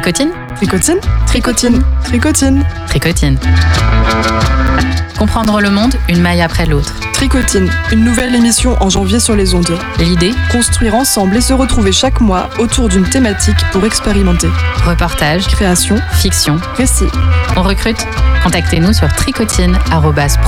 Tricotine. Tricotine. Tricotine. Tricotine. Tricotine. Comprendre le monde, une maille après l'autre. Tricotine, une nouvelle émission en janvier sur les ondes. L'idée, construire ensemble et se retrouver chaque mois autour d'une thématique pour expérimenter. reportage, Création, fiction, récit. on recrute. Contactez-nous sur tricotine@